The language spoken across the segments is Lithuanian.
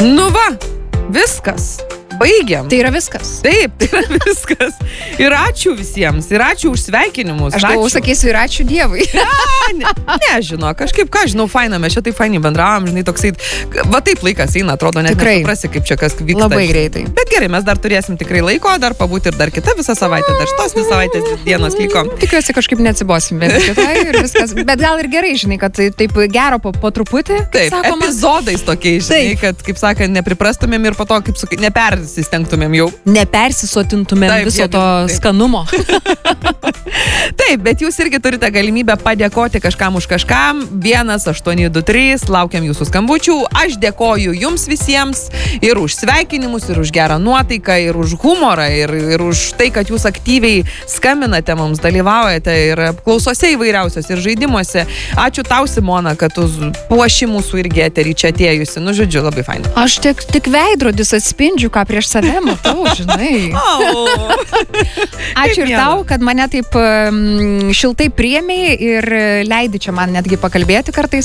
Nu va, viskas. Baigiam. Tai yra viskas. Taip, tai yra viskas. Ir ačiū visiems. Ir ačiū už sveikinimus. Aš galvoju, sakysiu, ir ačiū Dievui. Nežinau, kažkaip, žinau, faina, mes čia taip fainai bendravom, žinai, toksai, va taip laikas eina, atrodo, net nesuprasi, kaip čia kas vyksta. Labai greitai. Bet gerai, mes dar turėsim tikrai laiko, dar pabūti ir dar kitą visą savaitę, dar šitos 2 savaitės dienos liko. Tikiuosi, kažkaip neatsibosim, ir viskas. Bet gal ir gerai, žinai, kad taip gero po truputį. Taip, epizodais tokiais, žinai, kad, kaip sakant, nepriprastumėm ir po to, kaip sakai, nepersistengtumėm jau. Nepersisotintumėm viso to skanumo. Taip, bet jūs irgi turite galimybę padėkoti kažkam už kažkam. 1823, laukiam jūsų skambučių. Aš dėkoju jums visiems ir už sveikinimus, ir už gerą nuotaiką, ir už humorą, ir už tai, kad jūs aktyviai skambinate mums, dalyvaujate ir klausose įvairiausios, ir žaidimuose. Ačiū tau, Simona, kad tu puoši mūsų irgi eterį čia atėjusi. Nu, žodžiu, labai fain. Aš tik veidrodis atspindžiu, ką prieš save matau, žinai. Ačiū ir tau, kad mane taip šiltai priėmei ir leidi čia man netgi pakalbėti kartais.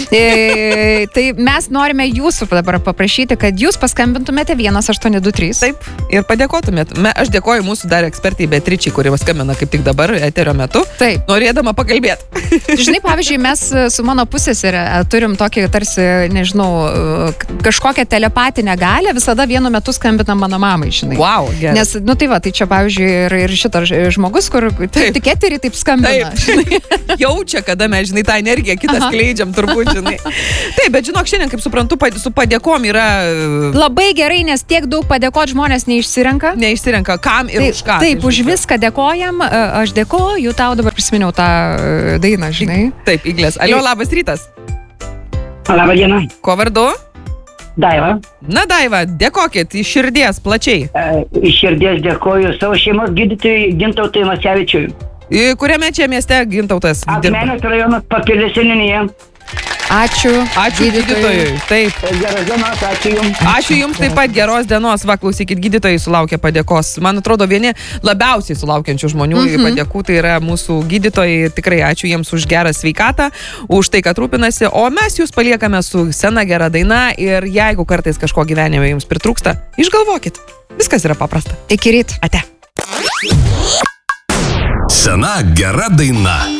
Tai mes norime jūsų dabar paprašyti, kad jūs paskambintumėte 1823. Taip, ir padėkotumėt. Aš dėkoju mūsų dar ekspertai Beatričiai, kuri skambina kaip tik dabar eterio metu. Taip. Norėdama pakalbėti. Žinai, pavyzdžiui, mes su mano pusės turim tokį tarsi, nežinau, kažkokią telepatinę galią, visada vienu metu skambinam mano mamai, žinai. Wow, gerai. Nes, nu tai va, tai čia pavyzdžiui ir šitas žmogus, kur tik eterį taip skambina. Taip. Jaučia, kada mes, žinai, tą energiją kitą skleidžiam, turbūt, žinai. Taip, bet žinok, šiandien, kaip suprantu, su padėkom yra... Labai gerai, nes tiek daug padėkot žmonės neišsirenka. Neišsirenka, kam ir už ką. Taip, už viską dėkojam. Aš dėkoju, tau dabar prisiminiau tą dainą, žinai. Taip, Iglės. Alio, labas rytas. Labą dieną. Ko vardu? Daiva. Na, Daiva, dėkokit iš širdies plačiai. Iš širdies dėkoju savo šeimos gydytojui Gintautui Masevičiui. Kuriame čia mieste Gintautas dirba? Akmenės rajonas Papilės seniūnija. Ačiū. Ačiū gydytojui. Taip. Geros dienos, ačiū jums. Ačiū jums taip pat, geros dienos. Va, klausykit, gydytojai sulaukia padėkos. Man atrodo, vieni labiausiai sulaukiančių žmonių padėkų tai yra mūsų gydytojai. Tikrai ačiū jiems už gerą sveikatą, už tai, kad rūpinasi. O mes jūs paliekame su sena gera daina ir jeigu kartais kažko gyvenime jums pritrūksta, išgalvokit. Viskas yra paprasta. Iki ryt. Ate. Sena gera daina.